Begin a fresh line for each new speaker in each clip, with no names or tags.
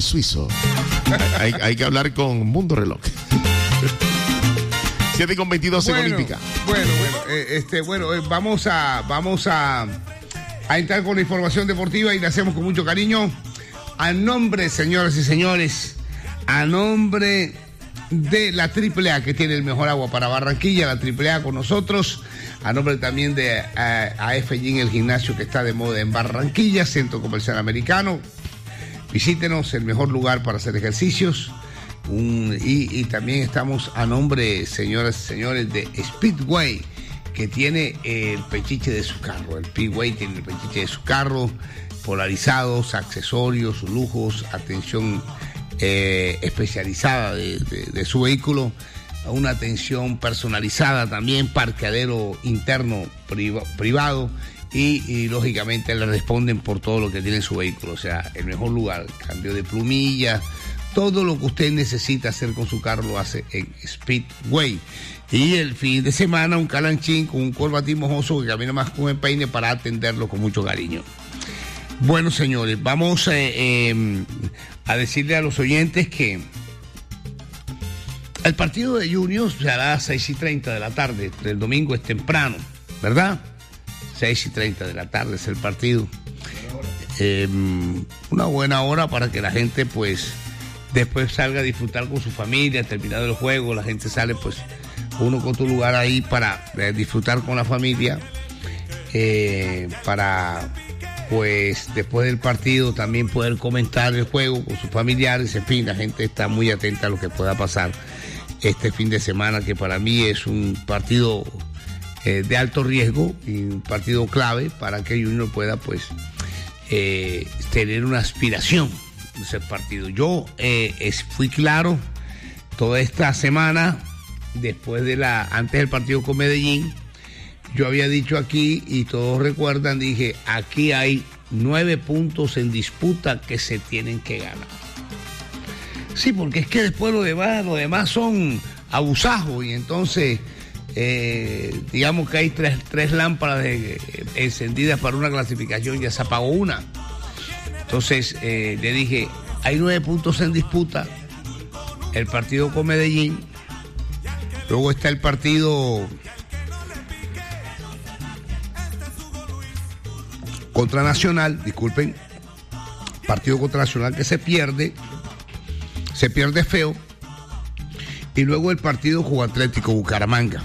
suizo. hay que hablar con Mundo Reloj. 7:22 en Olímpica.
Vamos a entrar con la información deportiva y la hacemos con mucho cariño. A nombre, señoras y señores, a nombre de la AAA, que tiene el mejor agua para Barranquilla, la AAA con nosotros, a nombre también de AF Gym, el gimnasio que está de moda en Barranquilla, Centro Comercial Americano. Visítenos, el mejor lugar para hacer ejercicios. Y también estamos a nombre, señoras y señores, de Speedway, que tiene el pechiche de su carro. El Speedway tiene el pechiche de su carro, polarizados, accesorios, lujos, atención especializada de su vehículo, una atención personalizada también, parqueadero interno privado y lógicamente le responden por todo lo que tiene su vehículo. O sea, el mejor lugar, cambio de plumilla, todo lo que usted necesita hacer con su carro lo hace en Speedway. Y el fin de semana un calanchín con un corbatín mojoso que camina más con el peine para atenderlo con mucho cariño. Bueno, señores, vamos a decirle a los oyentes que el partido de Junior se hará a 6:30 de la tarde. El domingo es temprano, ¿verdad? 6:30 de la tarde es el partido. Una buena hora para que la gente, pues, después salga a disfrutar con su familia, terminado el juego, la gente sale, pues, uno con tu lugar ahí para disfrutar con la familia, para, pues, después del partido también poder comentar el juego con sus familiares. En fin, la gente está muy atenta a lo que pueda pasar este fin de semana, que para mí es un partido de alto riesgo y un partido clave para que Junior pueda, pues, tener una aspiración de ese partido. Yo fui claro toda esta semana, antes del partido con Medellín. Yo había dicho aquí, y todos recuerdan, dije, aquí hay 9 puntos en disputa que se tienen que ganar. Sí, porque es que después lo demás son abusajos, y entonces digamos que hay tres lámparas encendidas para una clasificación, ya se apagó una. Entonces le dije, hay 9 puntos en disputa, el partido con Medellín, luego está el partido contra Nacional, disculpen, partido contra Nacional que se pierde feo, y luego el partido con Atlético Bucaramanga.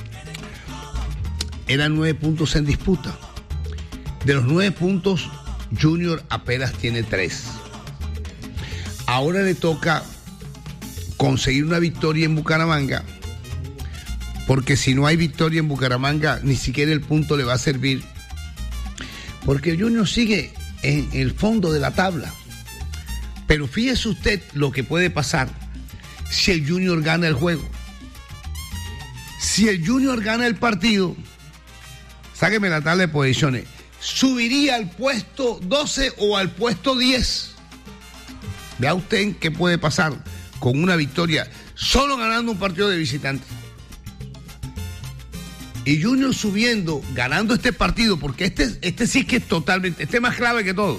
Eran 9 puntos en disputa. De los 9 puntos, Junior apenas tiene 3. Ahora le toca conseguir una victoria en Bucaramanga, porque si no hay victoria en Bucaramanga, ni siquiera el punto le va a servir, porque Junior sigue en el fondo de la tabla. Pero fíjese usted lo que puede pasar si el Junior gana el juego. Si el Junior gana el partido, sáqueme la tabla de posiciones, subiría al puesto 12 o al puesto 10. Vea usted qué puede pasar con una victoria, solo ganando un partido de visitante. Y Junior subiendo, ganando este partido, porque este sí que es totalmente, este es más clave que todos.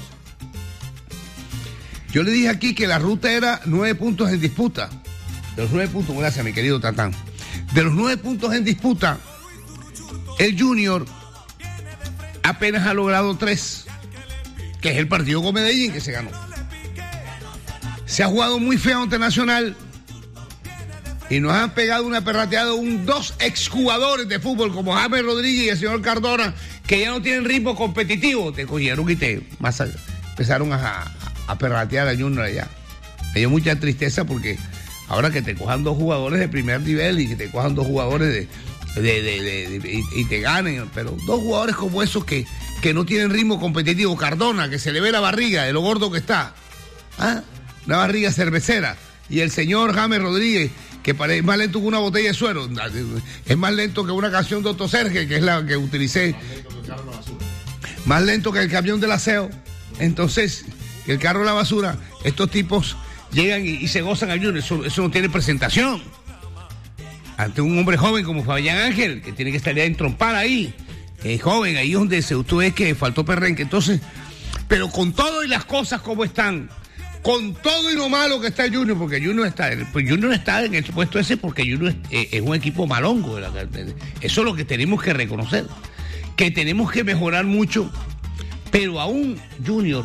Yo le dije aquí que la ruta era 9 puntos en disputa. De los 9 puntos, gracias mi querido Tatán. De los 9 puntos en disputa, el Junior apenas ha logrado 3, que es el partido con Medellín que se ganó. Se ha jugado muy feo ante Nacional y nos han pegado una perrateada dos exjugadores de fútbol como James Rodríguez y el señor Cardona, que ya no tienen ritmo competitivo. Te cogieron y empezaron a perratear a Junior allá. Me dio mucha tristeza porque ahora que te cojan 2 jugadores de primer nivel y que te cojan 2 jugadores y te ganen, pero 2 jugadores como esos que no tienen ritmo competitivo. Cardona, que se le ve la barriga de lo gordo que está, una barriga cervecera, y el señor James Rodríguez, que es más lento que una botella de suero, es más lento que una canción de Otto Serge, que es la que utilicé, más lento que el camión del aseo. Entonces, el carro de la basura, estos tipos llegan y se gozan a Junior. Eso no tiene presentación ante un hombre joven como Fabián Ángel, que tiene que estar a entrompar ahí, joven, ahí donde usted ve que faltó perrenque. Entonces, pero con todo y las cosas como están, con todo y lo malo que está el Junior, porque Junior está en el puesto ese porque Junior es un equipo malongo. Eso es lo que tenemos que reconocer, que tenemos que mejorar mucho, pero aún Junior,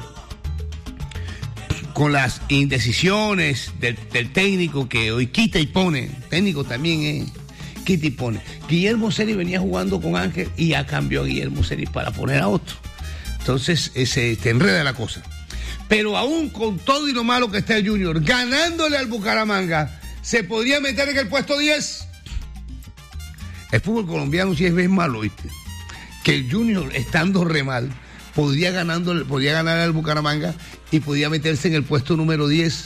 con las indecisiones del técnico que hoy quita y pone, técnico también es quita y pone. Guillermo Seri venía jugando con Ángel y ya cambió a Guillermo Seri para poner a otro. Entonces se enreda la cosa. Pero aún con todo y lo malo que está el Junior, ganándole al Bucaramanga, se podría meter en el puesto 10. El fútbol colombiano sí es malo, ¿viste? Que el Junior, estando re mal, podría ganar al Bucaramanga y podía meterse en el puesto número 10.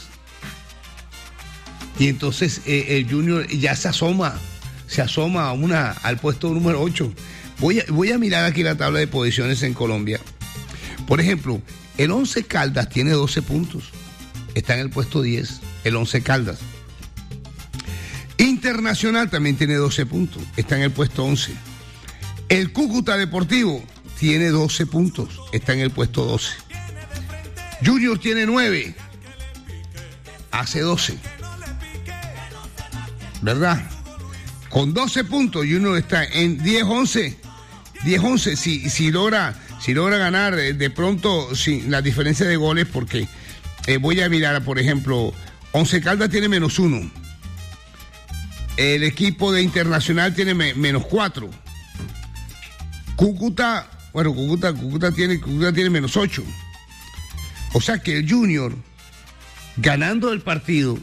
Y entonces el Junior ya se asoma al puesto número 8. Voy a mirar aquí la tabla de posiciones en Colombia. Por ejemplo, el Once Caldas tiene 12 puntos. Está en el puesto 10, el Once Caldas. Internacional también tiene 12 puntos. Está en el puesto 11. El Cúcuta Deportivo tiene 12 puntos. Está en el puesto 12. Junior tiene 9. Hace 12. ¿Verdad? Con 12 puntos, Junior está en 10-11. 10-11. Si logra ganar de pronto sin la diferencia de goles, porque voy a mirar, por ejemplo, Once Caldas tiene -1. El equipo de Internacional tiene -4. Cúcuta tiene -8. O sea que el Junior, ganando el partido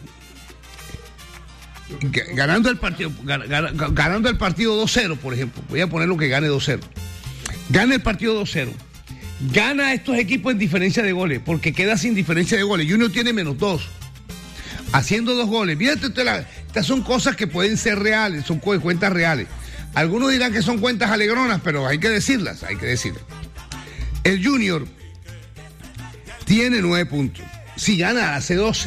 2-0, por ejemplo, voy a poner lo que gane 2-0. Gana el partido 2-0. Gana a estos equipos en diferencia de goles, porque queda sin diferencia de goles. Junior tiene -2. Haciendo 2 goles. Fíjate, estas son cosas que pueden ser reales, son cuentas reales. Algunos dirán que son cuentas alegronas, pero hay que decirlas. El Junior tiene 9 puntos. Si gana, hace 12.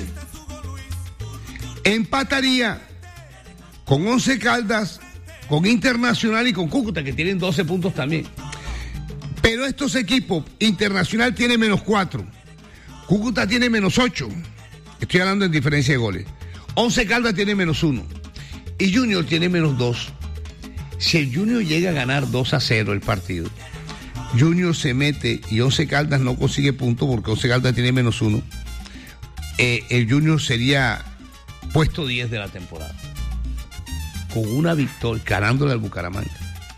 Empataría con Once Caldas, con Internacional y con Cúcuta, que tienen 12 puntos también. Pero estos equipos, Internacional tiene -4, Cúcuta tiene -8, estoy hablando en diferencia de goles. Once Caldas tiene -1 y Junior tiene -2. Si el Junior llega a ganar 2-0 el partido, Junior se mete y Once Caldas no consigue puntos porque Once Caldas tiene -1. El Junior sería puesto 10 de la temporada, con una victoria, ganándole al Bucaramanga.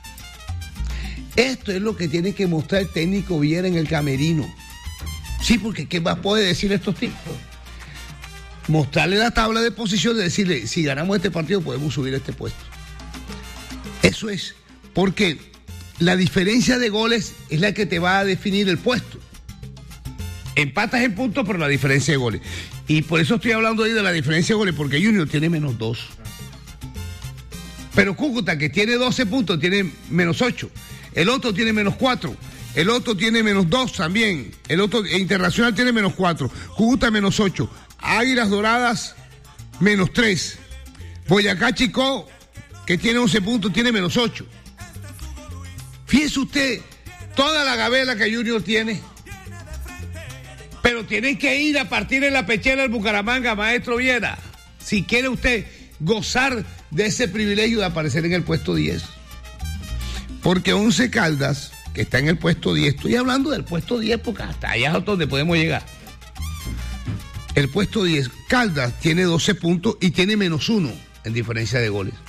Esto es lo que tiene que mostrar el técnico Viera en el camerino. Sí, porque ¿qué más puede decir estos tipos? Mostrarle la tabla de posiciones, decirle, si ganamos este partido podemos subir este puesto. Eso es, porque la diferencia de goles es la que te va a definir el puesto. Empatas en puntos, pero la diferencia de goles. Y por eso estoy hablando ahí de la diferencia de goles, porque Junior tiene -2. Pero Cúcuta, que tiene 12 puntos, tiene -8. El otro tiene -4. El otro tiene -2 también. El otro Internacional tiene -4. Cúcuta -8. Águilas Doradas -3. Boyacá Chicó, que tiene 11 puntos, tiene -8. Fíjese usted toda la gabela que Junior tiene. Pero tienen que ir a partir en la pechera del Bucaramanga, maestro Viera, si quiere usted gozar de ese privilegio de aparecer en el puesto 10. Porque Once Caldas, que está en el puesto 10, estoy hablando del puesto 10 porque hasta allá es donde podemos llegar. El puesto 10, Caldas tiene 12 puntos y tiene -1 en diferencia de goles.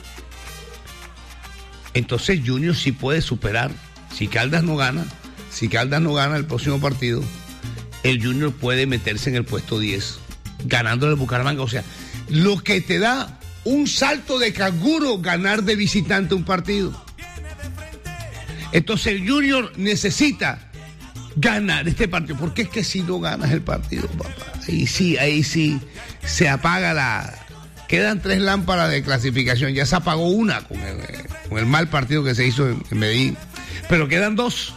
Entonces Junior sí puede superar. Si Caldas no gana el próximo partido, el Junior puede meterse en el puesto 10, ganando el Bucaramanga. O sea, lo que te da un salto de canguro ganar de visitante un partido. Entonces el Junior necesita ganar este partido, porque es que si no ganas el partido, papá, ahí sí se apaga quedan 3 lámparas de clasificación. Ya se apagó una con el mal partido que se hizo en Medellín, pero quedan 2.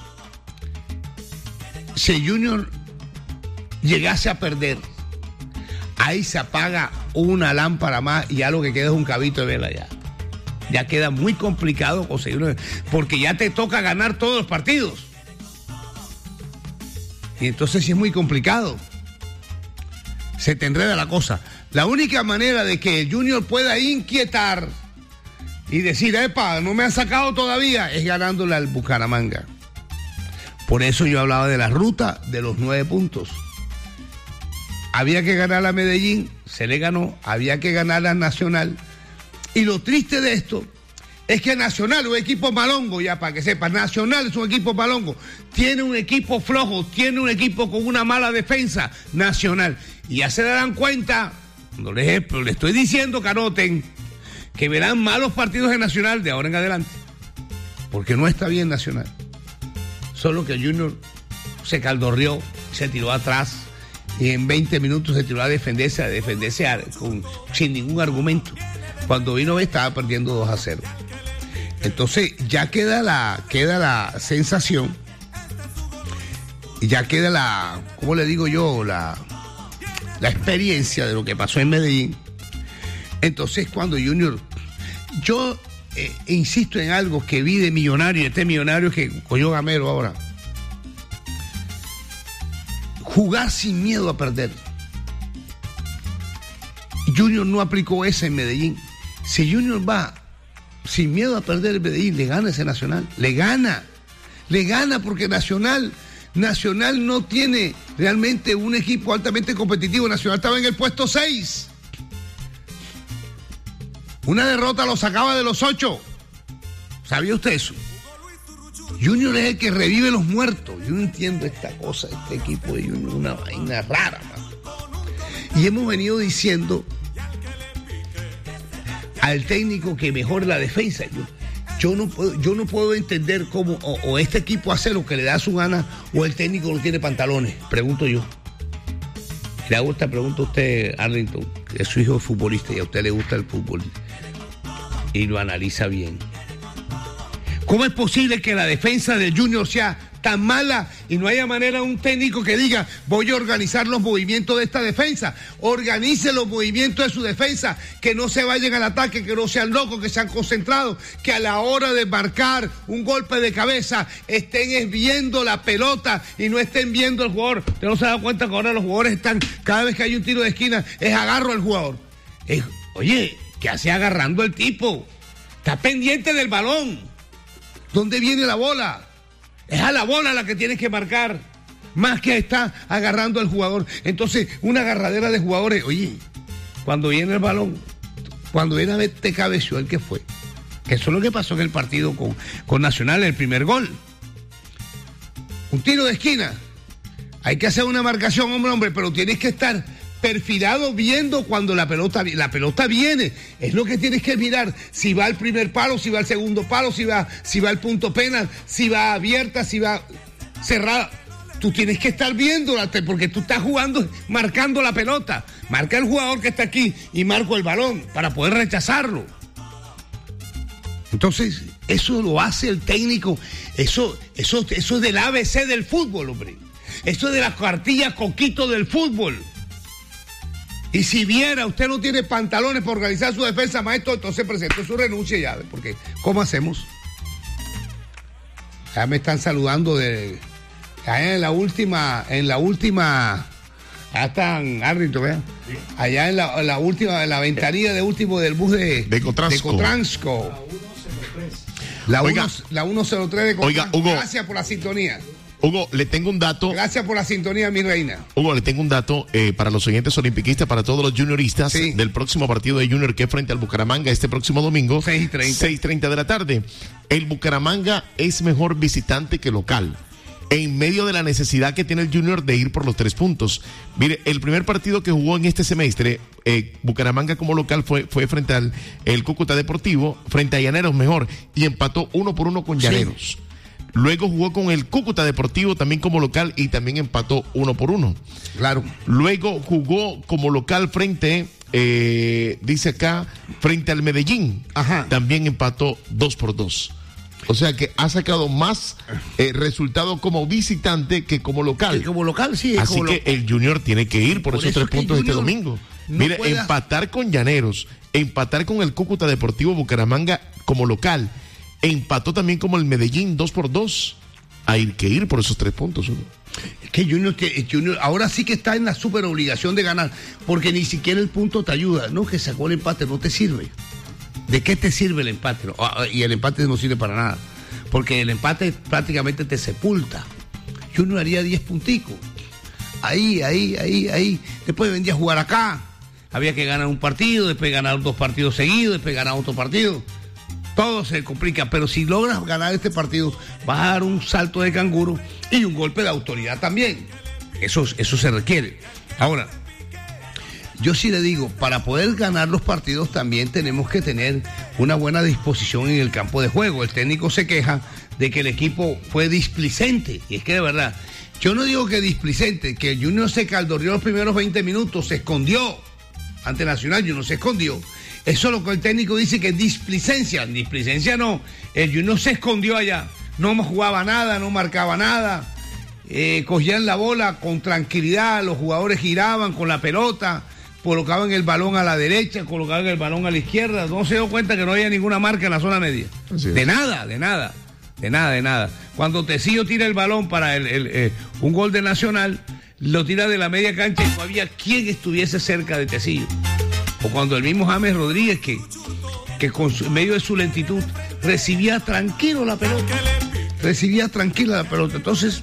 Si el Junior llegase a perder, ahí se apaga una lámpara más y ya lo que queda es un cabito de vela ya. Ya queda muy complicado conseguirlo, porque ya te toca ganar todos los partidos. Y entonces sí es muy complicado. se te enreda la cosa. La única manera de que el Junior pueda inquietar y decir, epa, no me han sacado todavía, es ganándole al Bucaramanga. Por eso yo hablaba de la ruta de los 9 puntos. Había que ganar a Medellín, se le ganó, había que ganar a Nacional. Y lo triste de esto es que Nacional, un equipo malongo, ya para que sepa, Nacional es un equipo malongo, tiene un equipo flojo, tiene un equipo con una mala defensa, Nacional. Y ya se darán cuenta, cuando le estoy diciendo que anoten, que verán malos partidos de Nacional de ahora en adelante. Porque no está bien Nacional. Solo que el Junior se caldorrió, se tiró atrás y en 20 minutos se tiró a defenderse sin ningún argumento. Cuando vino a ver estaba perdiendo 2-0. Entonces ya queda la sensación y ya queda la, ¿cómo le digo yo? La experiencia de lo que pasó en Medellín. Entonces cuando Junior, yo insisto en algo que vi de Millonario, este Millonario que cogió Gamero ahora, jugar sin miedo a perder. Junior no aplicó esa en Medellín. Si Junior va sin miedo a perder el Medellín, le gana ese Nacional, le gana porque Nacional no tiene realmente un equipo altamente competitivo. Nacional estaba en el puesto 6. Una derrota lo sacaba de los 8. ¿Sabía usted eso? Junior es el que revive los muertos. Yo no entiendo esta cosa, este equipo de Junior, una vaina rara, man. Y hemos venido diciendo al técnico que mejore la defensa. Yo no puedo entender cómo o este equipo hace lo que le da su gana o el técnico no tiene pantalones, pregunto yo. Le hago esta pregunta a usted, Arlington, que su hijo es futbolista y a usted le gusta el fútbol y lo analiza bien. ¿Cómo es posible que la defensa del Junior sea tan mala y no haya manera de un técnico que diga, voy a organizar los movimientos de esta defensa? Organice los movimientos de su defensa, que no se vayan al ataque, que no sean locos, que sean concentrados, que a la hora de marcar un golpe de cabeza estén viendo la pelota y no estén viendo al jugador. Usted no se da cuenta que ahora los jugadores están, cada vez que hay un tiro de esquina, es agarro al jugador. Oye, ¿qué hace agarrando el tipo? Está pendiente del balón. ¿Dónde viene la bola? Es a la bola la que tienes que marcar, más que está agarrando al jugador. Entonces, una agarradera de jugadores, oye, cuando viene el balón, cuando viene a ver, te cabeció el que fue. Que eso es lo que pasó en el partido con Nacional, el primer gol. Un tiro de esquina. Hay que hacer una marcación, hombre, pero tienes que estar perfilado viendo cuando la pelota viene. Es lo que tienes que mirar. Si va al primer palo, si va al segundo palo, si va al punto penal, si va abierta, si va cerrada. Tú tienes que estar viéndola porque tú estás jugando, marcando la pelota. Marca el jugador que está aquí y marco el balón para poder rechazarlo. Entonces, eso lo hace el técnico. Eso es del ABC del fútbol, hombre. Eso es de la cartilla coquito del fútbol. Y si viera, usted no tiene pantalones para organizar su defensa, maestro, entonces presentó su renuncia ya, porque ¿cómo hacemos? Ya me están saludando allá en la última, allá están Arlington, ¿verdad? Sí. Allá en la última, en la ventanilla de último del bus de Cotransco. La 103 de Cotransco.
Oiga, Hugo.
Gracias por la sintonía.
Hugo, le tengo un dato.
Gracias por la sintonía, mi reina.
Hugo, le tengo un dato para los siguientes olimpiquistas, para todos los junioristas,
sí,
del próximo partido de Junior que es frente al Bucaramanga este próximo domingo, 6:30 de la tarde. El Bucaramanga es mejor visitante que local, en medio de la necesidad que tiene el Junior de ir por los 3 puntos. Mire, el primer partido que jugó en este semestre, Bucaramanga como local fue frente al el Cúcuta Deportivo, frente a Llaneros mejor, y empató 1-1 con Llaneros. Sí. Luego jugó con el Cúcuta Deportivo también como local y también empató 1-1.
Claro.
Luego jugó como local frente, dice acá, frente al Medellín.
Ajá.
También empató 2-2. O sea que ha sacado más resultado como visitante que como local.
Como local, sí.
Así que el Junior tiene que ir por esos 3 puntos este domingo. Mire, empatar con Llaneros, empatar con el Cúcuta Deportivo Bucaramanga como local. Empató también como el Medellín 2-2. Hay que ir por esos 3 puntos.
Es que Junior ahora sí que está en la super obligación de ganar, porque ni siquiera el punto te ayuda. No, que sacó el empate, no te sirve. ¿De qué te sirve el empate? Y el empate no sirve para nada, porque el empate prácticamente te sepulta. Junior haría 10 punticos. Ahí. Después vendría a jugar acá. Había que ganar un partido, después ganar 2 partidos seguidos, después ganar otro partido. Todo se complica, pero si logras ganar este partido, vas a dar un salto de canguro y un golpe de autoridad también. Eso se requiere. Ahora, yo sí le digo, para poder ganar los partidos también tenemos que tener una buena disposición en el campo de juego. El técnico se queja de que el equipo fue displicente, y es que de verdad, yo no digo que displicente, que el Junior se caldoreó los primeros 20 minutos, se escondió ante Nacional, Junior se escondió. Eso es lo que el técnico dice que es displicencia. Displicencia no, el Junior se escondió allá, no jugaba nada, no marcaba nada, cogían la bola con tranquilidad, los jugadores giraban con la pelota, colocaban el balón a la derecha, colocaban el balón a la izquierda, no se dio cuenta que no había ninguna marca en la zona media. De nada. Cuando Tecillo tira el balón para un gol de Nacional, lo tira de la media cancha y no había quien estuviese cerca de Tecillo. O cuando el mismo James Rodríguez, que con en medio de su lentitud recibía tranquila la pelota. Entonces,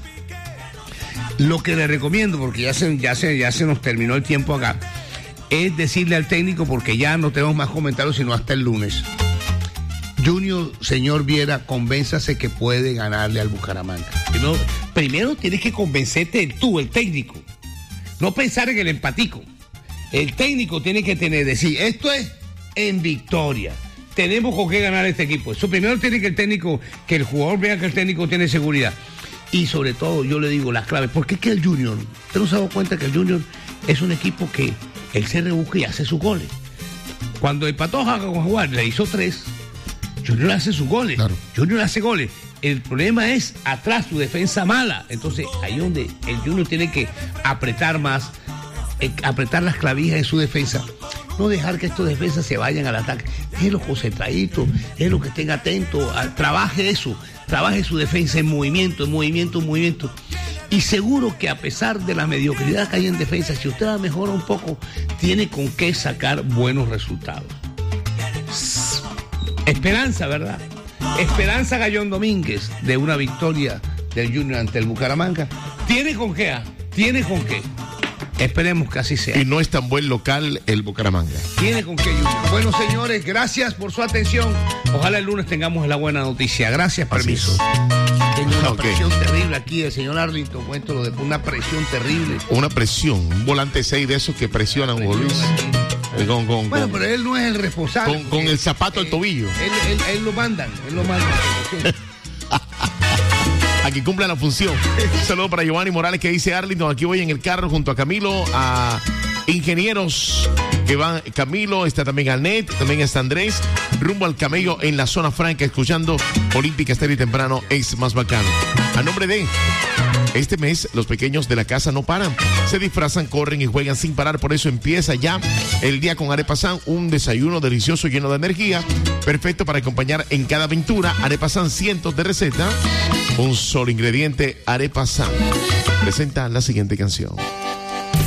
lo que le recomiendo, porque ya se nos terminó el tiempo acá, es decirle al técnico, porque ya no tenemos más comentarios sino hasta el lunes. Junior, señor Viera, convénzase que puede ganarle al Bucaramanga. Primero tienes que convencerte tú, el técnico. No pensar en el empatico. El técnico tiene que decir, esto es en victoria. Tenemos con qué ganar este equipo. Eso primero tiene que el jugador vea que el técnico tiene seguridad. Y sobre todo, yo le digo las claves. Porque es que el Junior, usted no se ha dado cuenta que el Junior es un equipo que él se rebusca y hace sus goles. Cuando empató a jugar, le hizo 3. Junior hace sus goles. Claro. Junior hace goles. El problema es atrás, su defensa mala. Entonces, ahí donde el Junior tiene que apretar más, apretar las clavijas en su defensa. No dejar que estos defensas se vayan al ataque. Déjenlos concentraditos, déjenlos que estén atentos. Trabaje eso. Trabaje su defensa en movimiento. Y seguro que a pesar de la mediocridad que hay en defensa, si usted la mejora un poco, tiene con qué sacar buenos resultados. Esperanza, ¿verdad? Esperanza Gallón Domínguez de una victoria del Junior ante el Bucaramanga. Tiene con qué. Esperemos que así sea.
Y no es tan buen local el Bucaramanga.
Tiene con qué, Junior. Bueno, señores, gracias por su atención. Ojalá el lunes tengamos la buena noticia. Gracias, permiso. Tengo una presión terrible aquí, el señor Arlington. Cuento lo de una presión terrible.
Una presión, un volante 6 de esos que presionan, Hugo Luis.
Bueno, pero él no es el responsable.
Con el zapato al tobillo.
Él lo mandan.
Aquí cumpla la función. Un saludo para Giovanni Morales que dice Arlington, aquí voy en el carro junto a Camilo, a ingenieros que van, Camilo, está también Anet, también está Andrés, rumbo al Camello en la zona franca, escuchando Olímpica Estéreo y temprano es más bacano. A nombre de este mes, los pequeños de la casa no paran, se disfrazan, corren y juegan sin parar, por eso empieza ya el día con Arepa San, un desayuno delicioso lleno de energía, perfecto para acompañar en cada aventura. Arepa San, cientos de recetas, un solo ingrediente. Arepa San presenta la siguiente canción.